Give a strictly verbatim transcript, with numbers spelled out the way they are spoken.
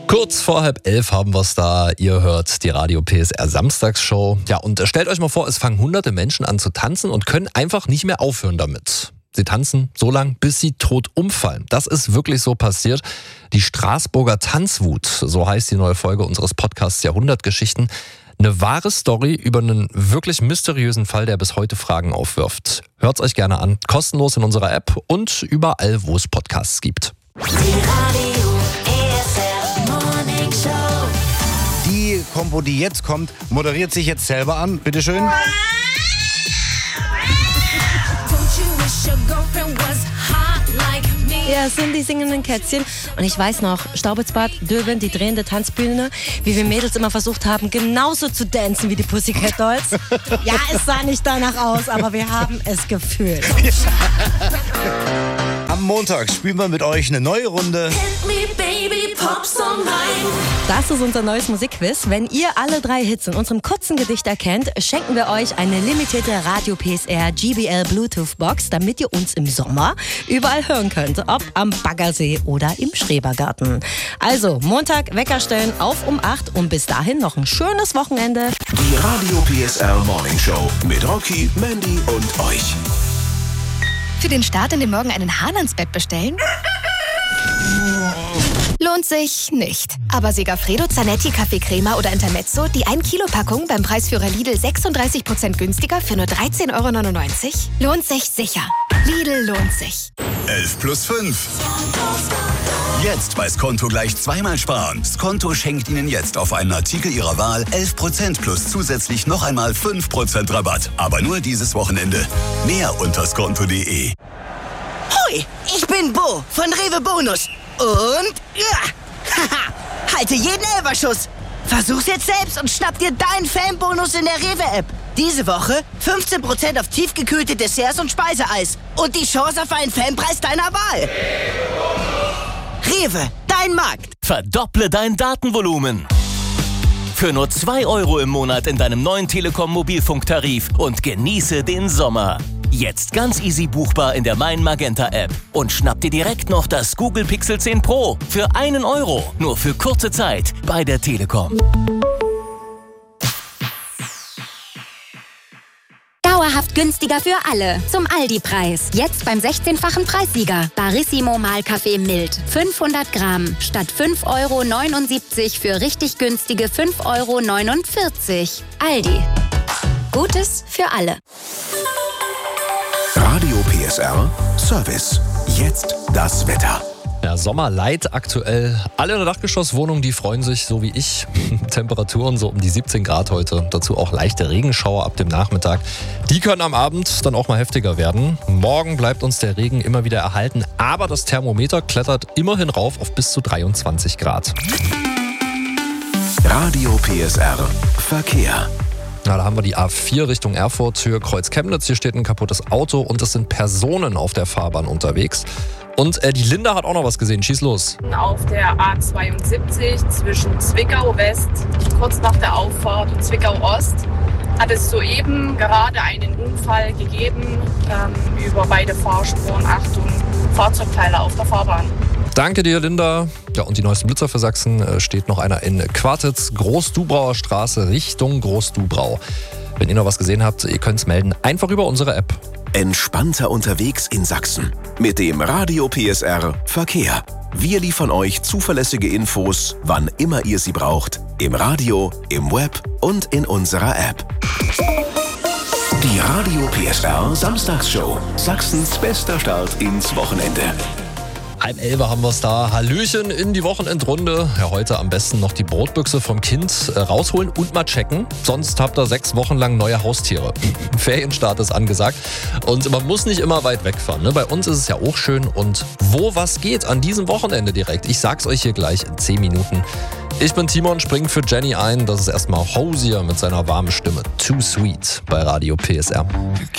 Kurz vor halb elf haben wir es da. Ihr hört die Radio P S R Samstagsshow. Ja, und stellt euch mal vor, es fangen hunderte Menschen an zu tanzen und können einfach nicht mehr aufhören damit. Sie tanzen so lang, bis sie tot umfallen. Das ist wirklich so passiert. Die Straßburger Tanzwut, so heißt die neue Folge unseres Podcasts Jahrhundertgeschichten. Eine wahre Story über einen wirklich mysteriösen Fall, der bis heute Fragen aufwirft. Hört's euch gerne an, kostenlos in unserer App und überall, wo es Podcasts gibt. Die Radio P S R Morning Show. Die Kombo, die jetzt kommt, moderiert sich jetzt selber an. Bitteschön. Ja, es sind die singenden Kätzchen. Und ich weiß noch, Staubitzbad, Döbeln, die drehende Tanzbühne, wie wir Mädels immer versucht haben, genauso zu dancen wie die Pussycat Dolls. Ja, es sah nicht danach aus, aber wir haben es gefühlt. Am Montag spielen wir mit euch eine neue Runde. Hit me, baby, pop's on mine. Das ist unser neues Musikquiz. Wenn ihr alle drei Hits in unserem kurzen Gedicht erkennt, schenken wir euch eine limitierte Radio P S R G B L Bluetooth Box, damit ihr uns im Sommer überall hören könnt. Ob am Baggersee oder im Schrebergarten. Also, Montag Wecker stellen auf um acht und bis dahin noch ein schönes Wochenende. Die Radio P S R Morning Show mit Rocky, Mandy und euch. Für den Start in den Morgen einen Hahn ans Bett bestellen? Lohnt sich nicht. Aber Segafredo, Zanetti, Kaffeecrema oder Intermezzo, die ein Kilo Packung beim Preisführer Lidl sechsunddreißig Prozent günstiger für nur dreizehn Euro neunundneunzig? Lohnt sich sicher. Lidl lohnt sich. elf plus fünf. Jetzt bei Skonto gleich zweimal sparen. Skonto schenkt Ihnen jetzt auf einen Artikel Ihrer Wahl elf Prozent plus zusätzlich noch einmal fünf Prozent Rabatt. Aber nur dieses Wochenende. Mehr unter skonto punkt de. Hoi, ich bin Bo von Rewe Bonus. Und ja, haha, halte jeden Elferschuss. Versuch's jetzt selbst und schnapp dir deinen Fanbonus in der Rewe-App. Diese Woche fünfzehn Prozent auf tiefgekühlte Desserts und Speiseeis. Und die Chance auf einen Fanpreis deiner Wahl. Rewe, dein Markt. Verdopple dein Datenvolumen. Für nur zwei Euro im Monat in deinem neuen Telekom-Mobilfunktarif und genieße den Sommer. Jetzt ganz easy buchbar in der Mein Magenta App. Und schnapp dir direkt noch das Google Pixel zehn Pro für einen Euro. Nur für kurze Zeit bei der Telekom. Dauerhaft günstiger für alle. Zum Aldi-Preis. Jetzt beim sechzehnfachen Preissieger. Barissimo Mahlkaffee mild. fünfhundert Gramm. Statt fünf Euro neunundsiebzig für richtig günstige fünf Euro neunundvierzig. Aldi. Gutes für alle. Radio P S R Service. Jetzt das Wetter. Ja, Sommerlight aktuell. Alle in der Dachgeschosswohnung, die freuen sich, so wie ich. Temperaturen so um die siebzehn Grad heute. Dazu auch leichte Regenschauer ab dem Nachmittag. Die können am Abend dann auch mal heftiger werden. Morgen bleibt uns der Regen immer wieder erhalten. Aber das Thermometer klettert immerhin rauf auf bis zu dreiundzwanzig Grad. Radio P S R Verkehr. Na, da haben wir die A vier Richtung Erfurt, Höhe Kreuz Chemnitz. Hier steht ein kaputtes Auto und es sind Personen auf der Fahrbahn unterwegs. Und äh, die Linda hat auch noch was gesehen. Schieß los. Auf der A zweiundsiebzig zwischen Zwickau West, kurz nach der Auffahrt, und Zwickau Ost, hat es soeben gerade einen Unfall gegeben. Ähm, über beide Fahrspuren. Achtung, Fahrzeugteile auf der Fahrbahn. Danke dir, Linda. Ja, und die neuesten Blitzer für Sachsen äh, steht noch einer in Quartitz, Großdubrauer Straße Richtung Großdubrau. Wenn ihr noch was gesehen habt, ihr könnt es melden. Einfach über unsere App. Entspannter unterwegs in Sachsen. Mit dem Radio P S R Verkehr. Wir liefern euch zuverlässige Infos, wann immer ihr sie braucht. Im Radio, im Web und in unserer App. Die Radio P S R Samstagsshow. Sachsens bester Start ins Wochenende. Halb elf haben wir es da. Hallöchen in die Wochenendrunde. Ja, heute am besten noch die Brotbüchse vom Kind äh, rausholen und mal checken. Sonst habt ihr sechs Wochen lang neue Haustiere. Ferienstart ist angesagt. Und man muss nicht immer weit wegfahren. Ne? Bei uns ist es ja auch schön. Und wo was geht an diesem Wochenende direkt? Ich sag's euch hier gleich in zehn Minuten. Ich bin Timon, spring für Jenny ein. Das ist erstmal Hosier mit seiner warmen Stimme. Too Sweet bei Radio P S R.